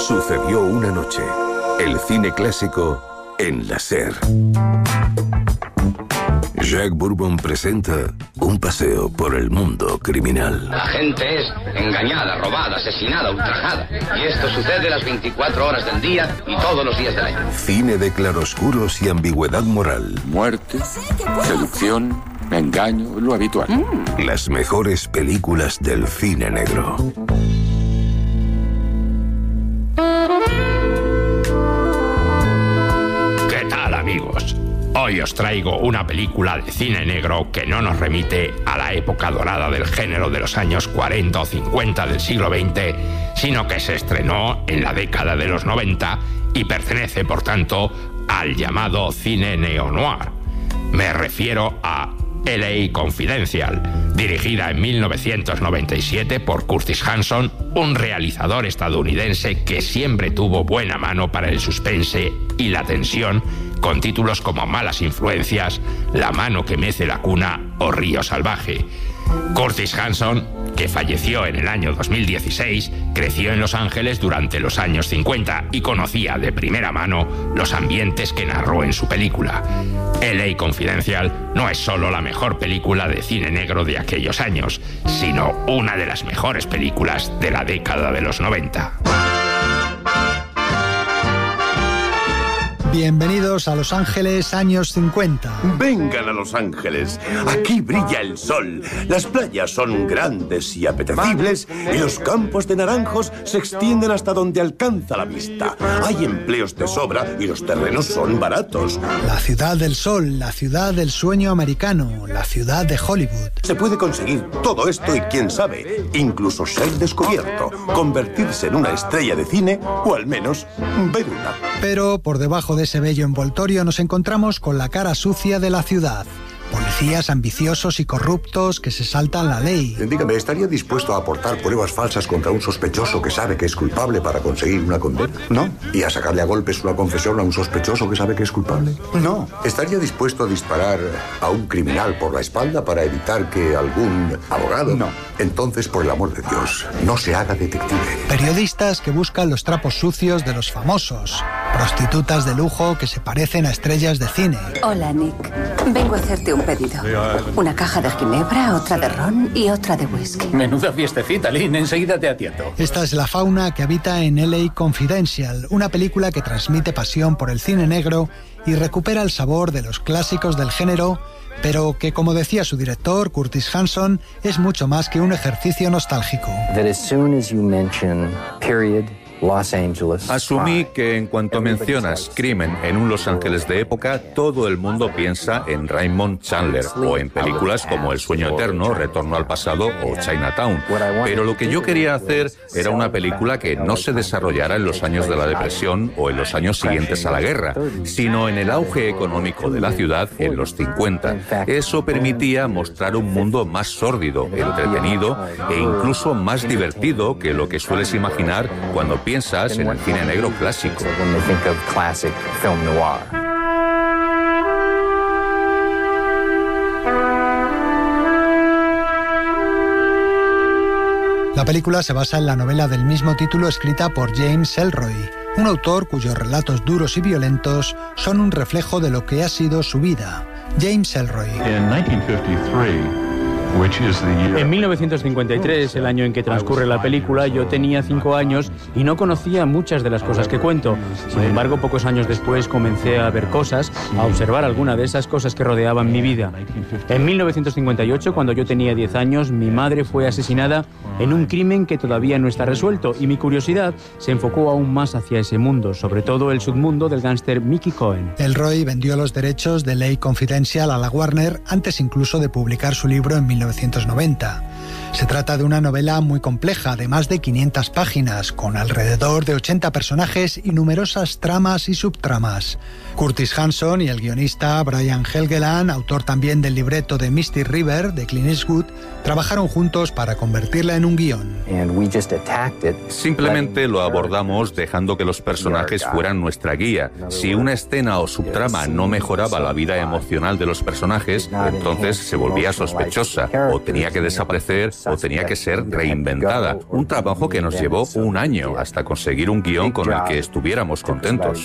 Sucedió una noche. El cine clásico en la SER. Jack Bourbon presenta un paseo por el mundo criminal. La gente es engañada, robada, asesinada, ultrajada. Y esto sucede las 24 horas del día y todos los días del año. Cine de claroscuros y ambigüedad moral. Muerte, seducción, engaño, lo habitual. Las mejores películas del cine negro. ¿Qué tal, amigos? Hoy os traigo una película de cine negro que no nos remite a la época dorada del género de los años 40 o 50 del siglo XX, sino que se estrenó en la década de los 90 y pertenece, por tanto, al llamado cine neo-noir. Me refiero a L.A. Confidential, dirigida en 1997 por Curtis Hanson, un realizador estadounidense que siempre tuvo buena mano para el suspense y la tensión, con títulos como Malas influencias, La mano que mece la cuna o Río salvaje. Curtis Hanson, que falleció en el año 2016, creció en Los Ángeles durante los años 50 y conocía de primera mano los ambientes que narró en su película. L.A. Confidential no es solo la mejor película de cine negro de aquellos años, sino una de las mejores películas de la década de los 90. Bienvenidos a Los Ángeles, años 50. Vengan a Los Ángeles. Aquí brilla el sol. Las playas son grandes y apetecibles y los campos de naranjos se extienden hasta donde alcanza la vista. Hay empleos de sobra y los terrenos son baratos. La ciudad del sol, la ciudad del sueño americano, la ciudad de Hollywood. Se puede conseguir todo esto y quién sabe, incluso ser descubierto, convertirse en una estrella de cine o al menos ver una. Pero por debajo de ese bello envoltorio nos encontramos con la cara sucia de la ciudad. Policías ambiciosos y corruptos que se saltan la ley. Dígame, ¿estaría dispuesto a aportar pruebas falsas contra un sospechoso que sabe que es culpable para conseguir una condena? No. ¿Y a sacarle a golpes una confesión a un sospechoso que sabe que es culpable? No. ¿Estaría dispuesto a disparar a un criminal por la espalda para evitar que algún abogado? No. Entonces, por el amor de Dios, no se haga detective. Periodistas que buscan los trapos sucios de los famosos. Prostitutas de lujo que se parecen a estrellas de cine. Hola, Nick. Vengo a hacerte un pedido. Una caja de ginebra, otra de ron y otra de whisky. Menuda fiestecita, Lynn. Enseguida te atiendo. Esta es la fauna que habita en L.A. Confidential, una película que transmite pasión por el cine negro y recupera el sabor de los clásicos del género, pero que, como decía su director, Curtis Hanson, es mucho más que un ejercicio nostálgico. Asumí que en cuanto mencionas crimen en un Los Ángeles de época, todo el mundo piensa en Raymond Chandler o en películas como El sueño eterno, Retorno al pasado o Chinatown. Pero lo que yo quería hacer era una película que no se desarrollara en los años de la depresión o en los años siguientes a la guerra, sino en el auge económico de la ciudad en los 50. Eso permitía mostrar un mundo más sórdido, entretenido e incluso más divertido que lo que sueles imaginar cuando piensas en el cine negro clásico. La película se basa en la novela del mismo título escrita por James Ellroy, un autor cuyos relatos duros y violentos son un reflejo de lo que ha sido su vida. James Ellroy. En 1953, el año en que transcurre la película, yo tenía 5 años y no conocía muchas de las cosas que cuento. Sin embargo, pocos años después comencé a ver cosas, a observar alguna de esas cosas que rodeaban mi vida. En 1958, cuando yo tenía 10 años, mi madre fue asesinada en un crimen que todavía no está resuelto y mi curiosidad se enfocó aún más hacia ese mundo, sobre todo el submundo del gángster Mickey Cohen. Ellroy vendió los derechos de L.A. Confidential a la Warner antes incluso de publicar su libro en 1990. Se trata de una novela muy compleja, de más de 500 páginas, con alrededor de 80 personajes y numerosas tramas y subtramas. Curtis Hanson y el guionista Brian Helgeland, autor también del libreto de Misty River, de Clint Eastwood, trabajaron juntos para convertirla en un guión. Simplemente lo abordamos dejando que los personajes fueran nuestra guía. Si una escena o subtrama no mejoraba la vida emocional de los personajes, entonces se volvía sospechosa o tenía que desaparecer desaparecer o tenía que ser reinventada. Un trabajo que nos llevó un año hasta conseguir un guión con el que estuviéramos contentos.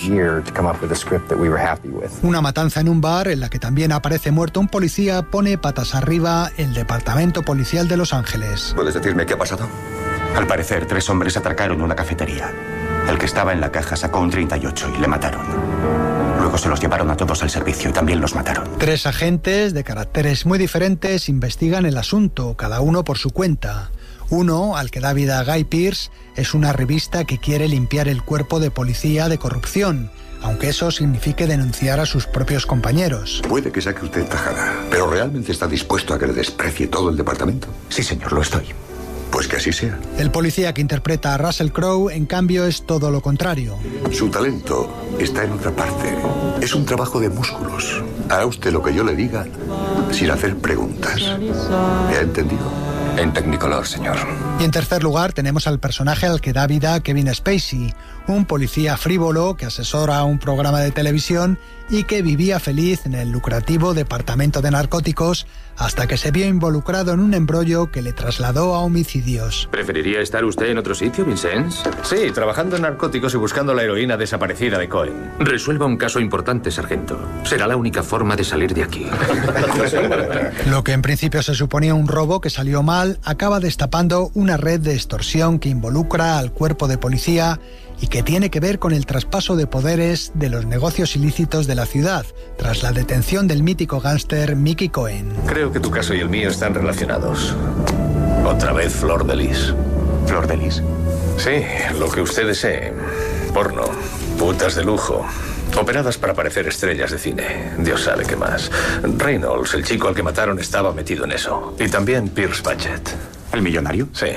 Una matanza en un bar en la que también aparece muerto un policía pone patas arriba el Departamento Policial de Los Ángeles. ¿Puedes decirme qué ha pasado? Al parecer, 3 hombres atracaron una cafetería. El que estaba en la caja sacó un 38 y le mataron. Luego se los llevaron a todos al servicio y también los mataron. 3 agentes de caracteres muy diferentes investigan el asunto, cada uno por su cuenta. Uno, al que da vida a Guy Pearce, es una revista que quiere limpiar el cuerpo de policía de corrupción, aunque eso signifique denunciar a sus propios compañeros. Puede que saque usted tajada, pero ¿realmente está dispuesto a que le desprecie todo el departamento? Sí, señor, lo estoy. Pues que así sea. El policía que interpreta a Russell Crowe, en cambio, es todo lo contrario. Su talento está en otra parte. Es un trabajo de músculos. Hará usted lo que yo le diga sin hacer preguntas. ¿Me ha entendido? En Technicolor, señor. Y en tercer lugar tenemos al personaje al que da vida Kevin Spacey, un policía frívolo que asesora un programa de televisión y que vivía feliz en el lucrativo departamento de narcóticos hasta que se vio involucrado en un embrollo que le trasladó a homicidios. ¿Preferiría estar usted en otro sitio, Vincennes? Sí, trabajando en narcóticos y buscando la heroína desaparecida de Cohen. Resuelva un caso importante, sargento. Será la única forma de salir de aquí. Lo que en principio se suponía un robo que salió mal, acaba destapando una red de extorsión que involucra al cuerpo de policía y que tiene que ver con el traspaso de poderes de los negocios ilícitos de la ciudad, tras la detención del mítico gángster Mickey Cohen. Creo que tu caso y el mío están relacionados. Otra vez Flor de Lis. ¿Flor de Lis? Sí, lo que usted desee. Porno, putas de lujo, operadas para parecer estrellas de cine. Dios sabe qué más. Reynolds, el chico al que mataron, estaba metido en eso. Y también Pierce Batchett. ¿El millonario? Sí.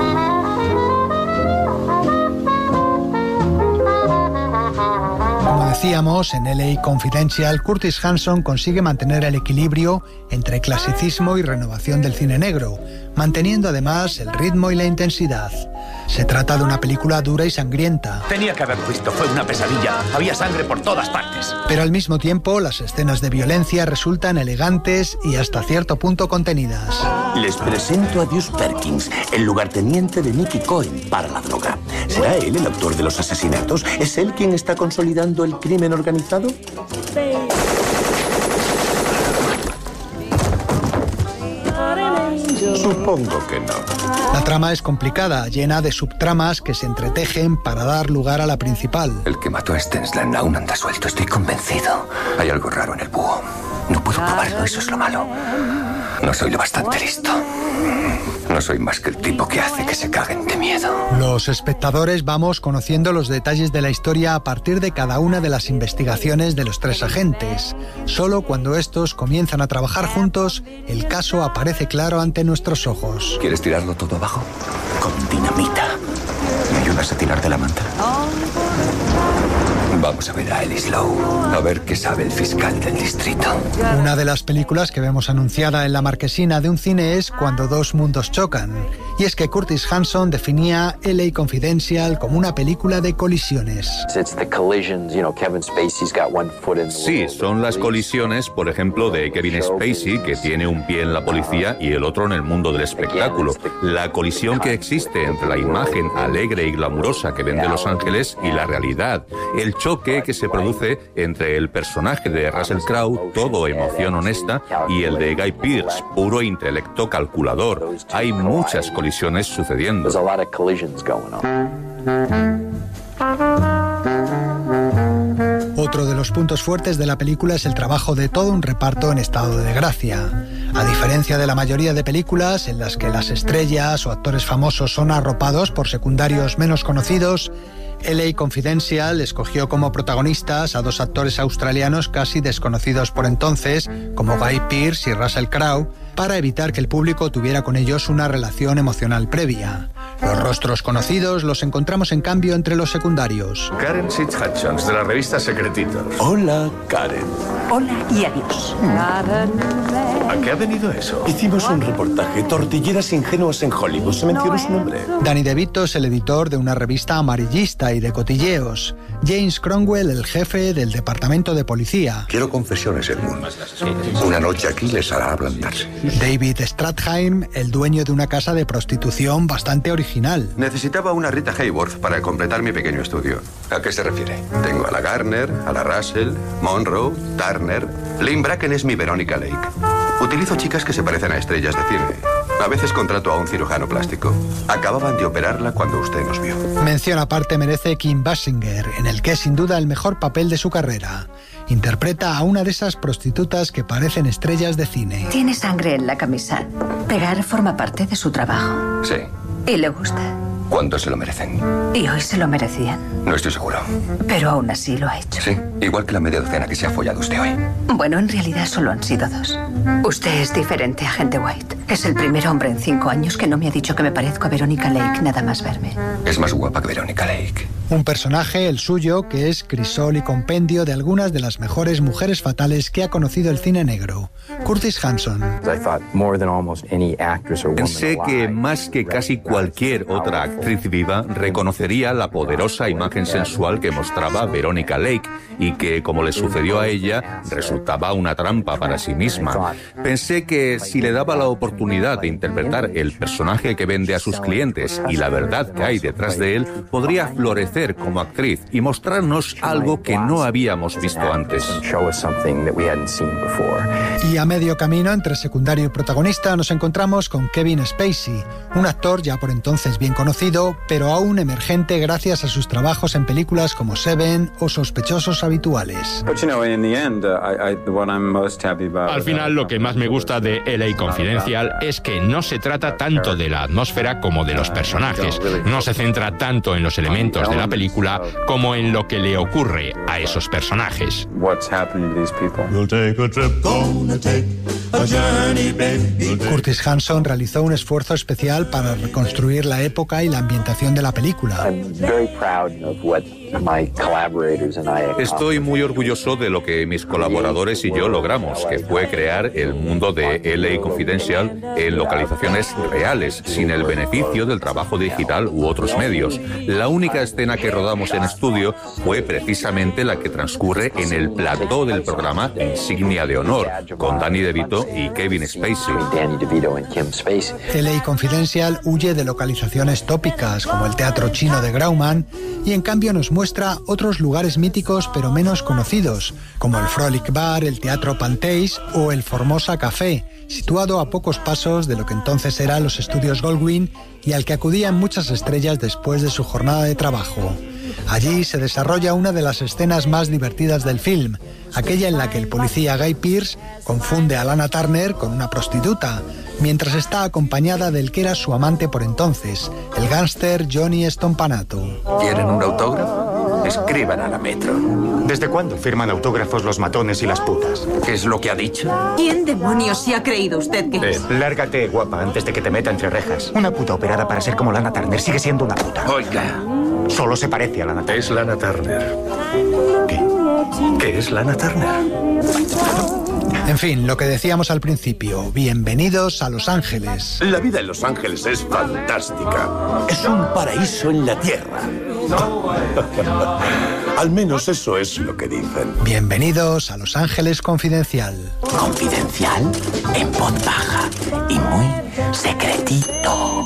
Como decíamos, en LA Confidential, Curtis Hanson consigue mantener el equilibrio entre clasicismo y renovación del cine negro, manteniendo además el ritmo y la intensidad. Se trata de una película dura y sangrienta. Tenía que haberlo visto, fue una pesadilla. Había sangre por todas partes. Pero al mismo tiempo, las escenas de violencia resultan elegantes y hasta cierto punto contenidas. Les presento a Deuce Perkins, el lugarteniente de Mickey Cohen para la droga. ¿Será él el autor de los asesinatos? ¿Es él quien está consolidando el crimen organizado? Supongo que no. La trama es complicada, llena de subtramas que se entretejen para dar lugar a la principal. El que mató a Stensland aún anda suelto, estoy convencido. Hay algo raro en el búho. No puedo probarlo, eso es lo malo. No soy lo bastante listo. No soy más que el tipo que hace que se caguen de miedo. Los espectadores vamos conociendo los detalles de la historia a partir de cada una de las investigaciones de los 3 agentes. Solo cuando estos comienzan a trabajar juntos, el caso aparece claro ante nuestros ojos. ¿Quieres tirarlo todo abajo? Con dinamita. ¿Me ayudas a tirar de la manta? Vamos a ver a Ellis Lowe, a ver qué sabe el fiscal del distrito. Una de las películas que vemos anunciada en la marquesina de un cine es Cuando dos mundos chocan. Y es que Curtis Hanson definía LA Confidential como una película de colisiones. Sí, son las colisiones, por ejemplo, de Kevin Spacey, que tiene un pie en la policía y el otro en el mundo del espectáculo. La colisión que existe entre la imagen alegre y glamurosa que vende Los Ángeles y la realidad. El choque que se produce entre el personaje de Russell Crowe, todo emoción honesta, y el de Guy Pearce, puro intelecto calculador. Hay muchas colisiones sucediendo. Otro de los puntos fuertes de la película es el trabajo de todo un reparto en estado de gracia. A diferencia de la mayoría de películas en las que las estrellas o actores famosos son arropados por secundarios menos conocidos, LA Confidential escogió como protagonistas a 2 actores australianos casi desconocidos por entonces, como Guy Pearce y Russell Crowe, para evitar que el público tuviera con ellos una relación emocional previa. Los rostros conocidos los encontramos en cambio entre los secundarios. Karen Sitch Hutchins, de la revista Secretitos. Hola, Karen. Hola y adiós. ¿A qué ha venido eso? Hicimos un reportaje, Tortilleras ingenuas en Hollywood. ¿Se mencionó su nombre? Danny DeVito es el editor de una revista amarillista y de cotilleos. James Cromwell, el jefe del departamento de policía. Quiero confesiones, Edmund. Una noche aquí les hará ablandarse. David Strathairn, el dueño de una casa de prostitución bastante original. Necesitaba una Rita Hayworth para completar mi pequeño estudio. ¿A qué se refiere? Tengo a la Garner, a la Russell, Monroe, Turner. Lynn Bracken es mi Veronica Lake. Utilizo chicas que se parecen a estrellas de cine. A veces contrato a un cirujano plástico. Acababan de operarla cuando usted nos vio. Mención aparte merece Kim Basinger, en el que es sin duda el mejor papel de su carrera. Interpreta a una de esas prostitutas que parecen estrellas de cine. Tiene sangre en la camisa. Pegar forma parte de su trabajo. Sí. ¿Y le gusta? ¿Cuánto se lo merecen? ¿Y hoy se lo merecían? No estoy seguro. Pero aún así lo ha hecho. Sí, igual que la media docena que se ha follado usted hoy. Bueno, en realidad solo han sido 2. Usted es diferente, agente White. Es el primer hombre en 5 años que no me ha dicho que me parezco a Veronica Lake nada más verme. Es más guapa que Veronica Lake. Un personaje, el suyo, que es crisol y compendio de algunas de las mejores mujeres fatales que ha conocido el cine negro. Curtis Hanson. Pensé que más que casi cualquier otra actriz viva, reconocería la poderosa imagen sensual que mostraba Veronica Lake y que, como le sucedió a ella, resultaba una trampa para sí misma. Pensé que si le daba la oportunidad de interpretar el personaje que vende a sus clientes y la verdad que hay detrás de él, podría florecer como actriz y mostrarnos algo que no habíamos visto antes. Y a medio camino entre secundario y protagonista nos encontramos con Kevin Spacey, un actor ya por entonces bien conocido, pero aún emergente gracias a sus trabajos en películas como Seven o Sospechosos Habituales. Al final, lo que más me gusta de LA Confidential es que no se trata tanto de la atmósfera como de los personajes. No se centra tanto en los elementos de la película como en lo que le ocurre a esos personajes. Curtis Hanson realizó un esfuerzo especial para reconstruir la época y la ambientación de la película. Estoy muy orgulloso de lo que mis colaboradores y yo logramos, que fue crear el mundo de LA Confidential en localizaciones reales, sin el beneficio del trabajo digital u otros medios. La única escena que rodamos en estudio fue precisamente la que transcurre en el plató del programa Insignia de Honor, con Danny DeVito y Kevin Spacey. LA Confidential huye de localizaciones tópicas como el teatro chino de Grauman y en cambio nos muestra otros lugares míticos pero menos conocidos, como el Frolic Bar, el Teatro Panteis o el Formosa Café, situado a pocos pasos de lo que entonces eran los estudios Goldwyn y al que acudían muchas estrellas después de su jornada de trabajo. Allí se desarrolla una de las escenas más divertidas del film, aquella en la que el policía Guy Pearce confunde a Lana Turner con una prostituta, mientras está acompañada del que era su amante por entonces, el gángster Johnny Stompanato. ¿Quieren un autógrafo? Escriban a la Metro. ¿Desde cuándo firman autógrafos los matones y las putas? ¿Qué es lo que ha dicho? ¿Quién demonios se ha creído usted que es? Lárgate, guapa, antes de que te meta entre rejas. Una puta operada para ser como Lana Turner sigue siendo una puta. Oiga. Solo se parece a Lana Turner. Es Lana Turner. ¿Qué es Lana Turner? En fin, lo que decíamos al principio, bienvenidos a Los Ángeles. La vida en Los Ángeles es fantástica. Es un paraíso en la tierra. Al menos eso es lo que dicen. Bienvenidos a Los Ángeles Confidencial. Confidencial, en voz baja y muy secretito.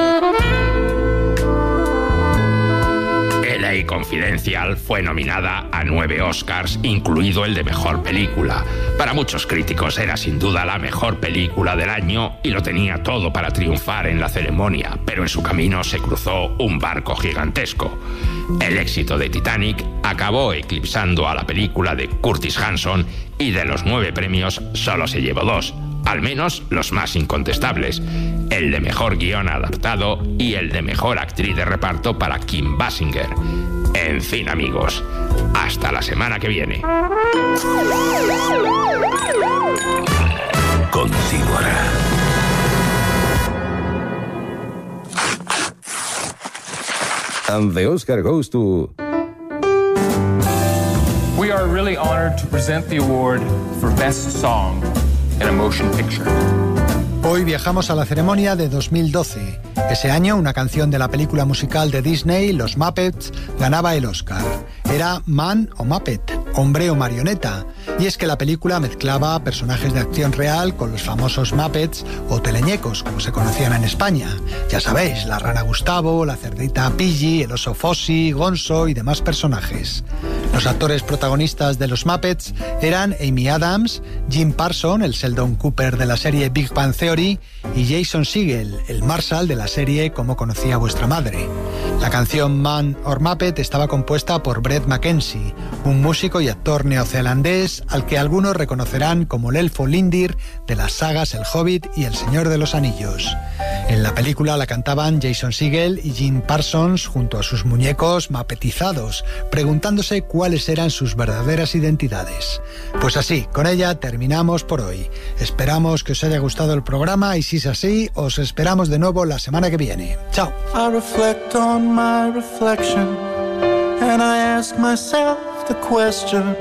LA Confidential fue nominada a 9 Oscars, incluido el de Mejor Película. Para muchos críticos era sin duda la mejor película del año y lo tenía todo para triunfar en la ceremonia, pero en su camino se cruzó un barco gigantesco. El éxito de Titanic acabó eclipsando a la película de Curtis Hanson y de los 9 premios solo se llevó 2. Al menos los más incontestables, el de Mejor Guión Adaptado y el de Mejor Actriz de Reparto para Kim Basinger. En fin, amigos, hasta la semana que viene. Continuará. And the Oscar goes to... We are really honored to present the award for Best Song in a Motion Picture. Hoy viajamos a la ceremonia de 2012. Ese año, una canción de la película musical de Disney, Los Muppets, ganaba el Oscar. Era Man o Muppet, hombre o marioneta. Y es que la película mezclaba personajes de acción real con los famosos Muppets o teleñecos, como se conocían en España. Ya sabéis, la rana Gustavo, la cerdita Piggy, el oso Fossi, Gonzo y demás personajes. Los actores protagonistas de los Muppets eran Amy Adams, Jim Parsons, el Sheldon Cooper de la serie Big Bang Theory, y Jason Segel, el Marshall de la serie Cómo conocía vuestra madre. La canción Man or Muppet estaba compuesta por Bret Mackenzie, un músico y actor neozelandés al que algunos reconocerán como el elfo Lindir de las sagas El Hobbit y El Señor de los Anillos. En la película la cantaban Jason Segel y Jim Parsons junto a sus muñecos mapetizados, preguntándose cuáles eran sus verdaderas identidades. Pues así, con ella terminamos por hoy. Esperamos que os haya gustado el programa y si es así, os esperamos de nuevo la semana que viene. ¡Chao! I reflect on my reflection and I ask myself the question,